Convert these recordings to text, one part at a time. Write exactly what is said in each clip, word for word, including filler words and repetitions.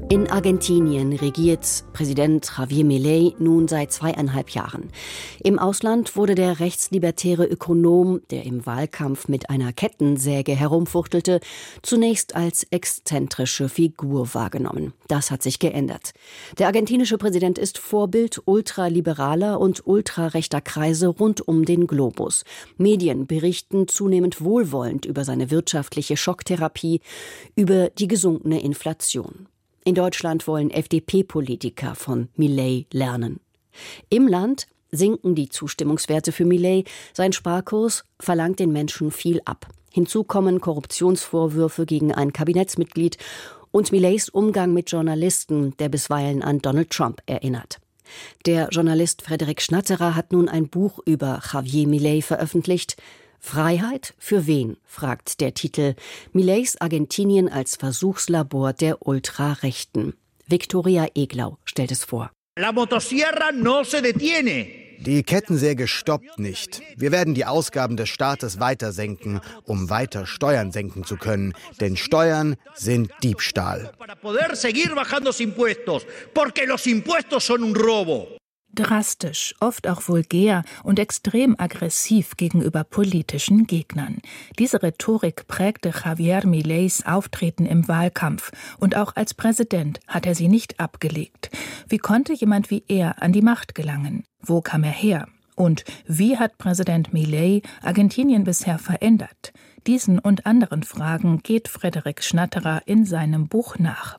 In Argentinien regiert Präsident Javier Milei nun seit zweieinhalb Jahren. Im Ausland wurde der rechtslibertäre Ökonom, der im Wahlkampf mit einer Kettensäge herumfuchtelte, zunächst als exzentrische Figur wahrgenommen. Das hat sich geändert. Der argentinische Präsident ist Vorbild ultraliberaler und ultrarechter Kreise rund um den Globus. Medien berichten zunehmend wohlwollend über seine wirtschaftliche Schocktherapie, über die gesunkene Inflation. In Deutschland wollen F D P-Politiker von Milei lernen. Im Land sinken die Zustimmungswerte für Milei. Sein Sparkurs verlangt den Menschen viel ab. Hinzu kommen Korruptionsvorwürfe gegen ein Kabinettsmitglied und Mileis Umgang mit Journalisten, der bisweilen an Donald Trump erinnert. Der Journalist Frederik Schnatterer hat nun ein Buch über Javier Milei veröffentlicht. Freiheit für wen? Fragt der Titel. Mileis Argentinien als Versuchslabor der Ultrarechten. Viktoria Eglau stellt es vor. La motosierra no se detiene. Die Kettensäge stoppt nicht. Wir werden die Ausgaben des Staates weiter senken, um weiter Steuern senken zu können. Denn Steuern sind Diebstahl. Drastisch, oft auch vulgär und extrem aggressiv gegenüber politischen Gegnern. Diese Rhetorik prägte Javier Mileis Auftreten im Wahlkampf und auch als Präsident hat er sie nicht abgelegt. Wie konnte jemand wie er an die Macht gelangen? Wo kam er her? Und wie hat Präsident Milei Argentinien bisher verändert? Diesen und anderen Fragen geht Frederik Schnatterer in seinem Buch nach.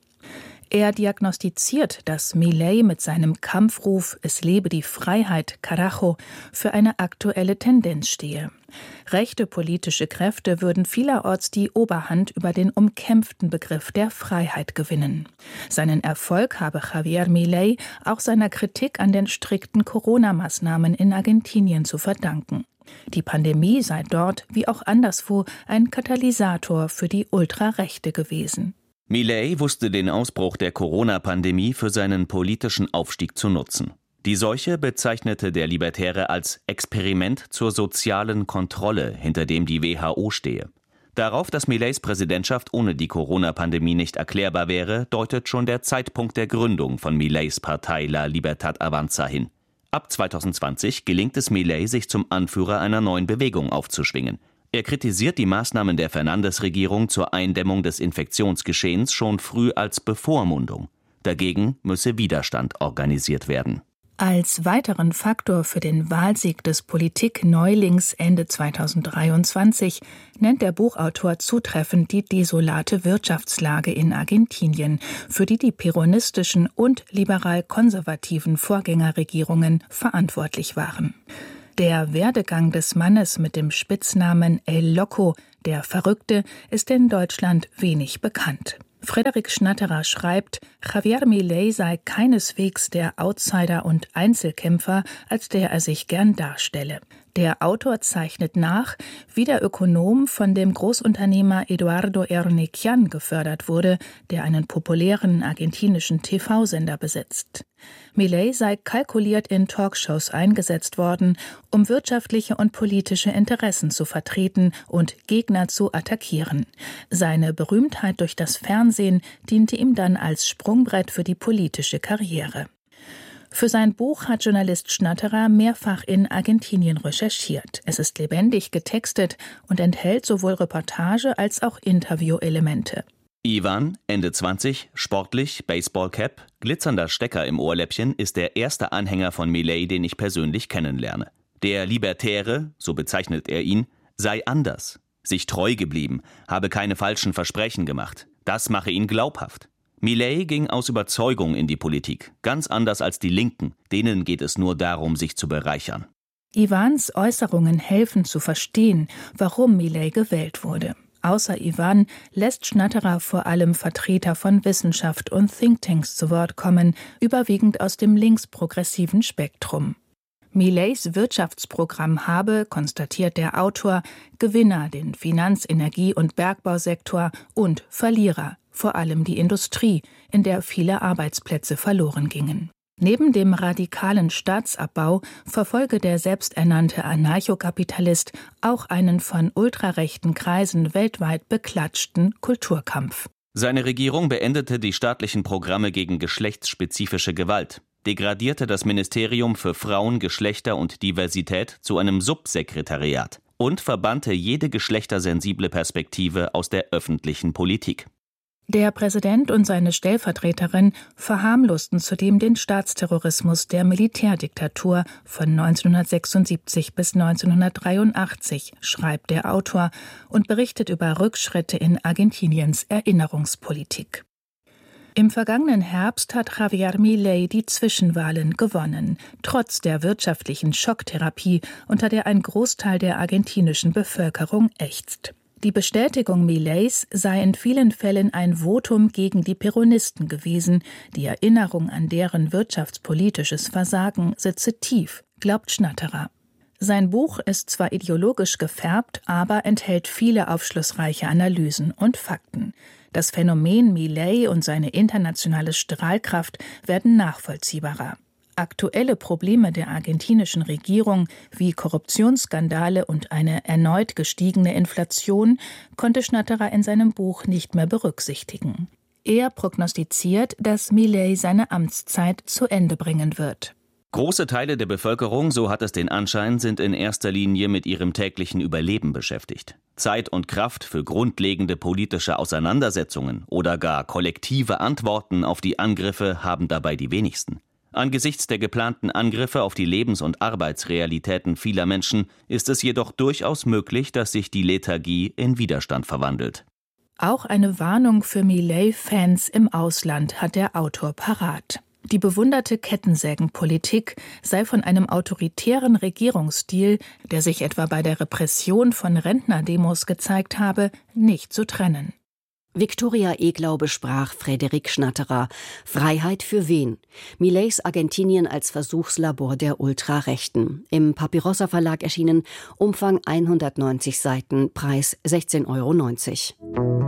Er diagnostiziert, dass Milei mit seinem Kampfruf »Es lebe die Freiheit, Carajo« für eine aktuelle Tendenz stehe. Rechte politische Kräfte würden vielerorts die Oberhand über den umkämpften Begriff der Freiheit gewinnen. Seinen Erfolg habe Javier Milei auch seiner Kritik an den strikten Corona-Maßnahmen in Argentinien zu verdanken. Die Pandemie sei dort, wie auch anderswo, ein Katalysator für die Ultrarechte gewesen. Milei wusste den Ausbruch der Corona-Pandemie für seinen politischen Aufstieg zu nutzen. Die Seuche bezeichnete der Libertäre als Experiment zur sozialen Kontrolle, hinter dem die W H O stehe. Darauf, dass Mileis Präsidentschaft ohne die Corona-Pandemie nicht erklärbar wäre, deutet schon der Zeitpunkt der Gründung von Mileis Partei La Libertad Avanza hin. Ab zweitausendzwanzig gelingt es Milei, sich zum Anführer einer neuen Bewegung aufzuschwingen. Er kritisiert die Maßnahmen der Fernandes-Regierung zur Eindämmung des Infektionsgeschehens schon früh als Bevormundung. Dagegen müsse Widerstand organisiert werden. Als weiteren Faktor für den Wahlsieg des Politikneulings Ende zweitausenddreiundzwanzig nennt der Buchautor zutreffend die desolate Wirtschaftslage in Argentinien, für die die peronistischen und liberal-konservativen Vorgängerregierungen verantwortlich waren. Der Werdegang des Mannes mit dem Spitznamen El Loco, der Verrückte, ist in Deutschland wenig bekannt. Frederik Schnatterer schreibt, Javier Milei sei keineswegs der Outsider und Einzelkämpfer, als der er sich gern darstelle. Der Autor zeichnet nach, wie der Ökonom von dem Großunternehmer Eduardo Ernequian gefördert wurde, der einen populären argentinischen T V-Sender besitzt. Milei sei kalkuliert in Talkshows eingesetzt worden, um wirtschaftliche und politische Interessen zu vertreten und Gegner zu attackieren. Seine Berühmtheit durch das Fernsehen diente ihm dann als Sprungbrett für die politische Karriere. Für sein Buch hat Journalist Schnatterer mehrfach in Argentinien recherchiert. Es ist lebendig getextet und enthält sowohl Reportage als auch Interviewelemente. Ivan, Ende zwanzig, sportlich, Baseballcap, glitzernder Stecker im Ohrläppchen, ist der erste Anhänger von Milei, den ich persönlich kennenlerne. Der Libertäre, so bezeichnet er ihn, sei anders, sich treu geblieben, habe keine falschen Versprechen gemacht. Das mache ihn glaubhaft. Milei ging aus Überzeugung in die Politik, ganz anders als die Linken. Denen geht es nur darum, sich zu bereichern. Ivans Äußerungen helfen zu verstehen, warum Milei gewählt wurde. Außer Ivan lässt Schnatterer vor allem Vertreter von Wissenschaft und Thinktanks zu Wort kommen, überwiegend aus dem linksprogressiven Spektrum. Mileis Wirtschaftsprogramm habe, konstatiert der Autor, Gewinner, den Finanz-, Energie- und Bergbausektor und Verlierer, vor allem die Industrie, in der viele Arbeitsplätze verloren gingen. Neben dem radikalen Staatsabbau verfolge der selbsternannte Anarchokapitalist auch einen von ultrarechten Kreisen weltweit beklatschten Kulturkampf. Seine Regierung beendete die staatlichen Programme gegen geschlechtsspezifische Gewalt, degradierte das Ministerium für Frauen, Geschlechter und Diversität zu einem Subsekretariat und verbannte jede geschlechtersensible Perspektive aus der öffentlichen Politik. Der Präsident und seine Stellvertreterin verharmlosten zudem den Staatsterrorismus der Militärdiktatur von neunzehnhundertsechsundsiebzig bis neunzehnhundertdreiundachtzig, schreibt der Autor und berichtet über Rückschritte in Argentiniens Erinnerungspolitik. Im vergangenen Herbst hat Javier Milei die Zwischenwahlen gewonnen, trotz der wirtschaftlichen Schocktherapie, unter der ein Großteil der argentinischen Bevölkerung ächzt. Die Bestätigung Mileis sei in vielen Fällen ein Votum gegen die Peronisten gewesen. Die Erinnerung an deren wirtschaftspolitisches Versagen sitze tief, glaubt Schnatterer. Sein Buch ist zwar ideologisch gefärbt, aber enthält viele aufschlussreiche Analysen und Fakten. Das Phänomen Milei und seine internationale Strahlkraft werden nachvollziehbarer. Aktuelle Probleme der argentinischen Regierung wie Korruptionsskandale und eine erneut gestiegene Inflation konnte Schnatterer in seinem Buch nicht mehr berücksichtigen. Er prognostiziert, dass Milei seine Amtszeit zu Ende bringen wird. Große Teile der Bevölkerung, so hat es den Anschein, sind in erster Linie mit ihrem täglichen Überleben beschäftigt. Zeit und Kraft für grundlegende politische Auseinandersetzungen oder gar kollektive Antworten auf die Angriffe haben dabei die wenigsten. Angesichts der geplanten Angriffe auf die Lebens- und Arbeitsrealitäten vieler Menschen ist es jedoch durchaus möglich, dass sich die Lethargie in Widerstand verwandelt. Auch eine Warnung für Milei-Fans im Ausland hat der Autor parat. Die bewunderte Kettensägenpolitik sei von einem autoritären Regierungsstil, der sich etwa bei der Repression von Rentnerdemos gezeigt habe, nicht zu trennen. Viktoria Eglau besprach Frederik Schnatterer. Freiheit für wen? Mileis Argentinien als Versuchslabor der Ultrarechten. Im Papirossa Verlag erschienen, Umfang hundertneunzig Seiten, Preis sechzehn Euro neunzig.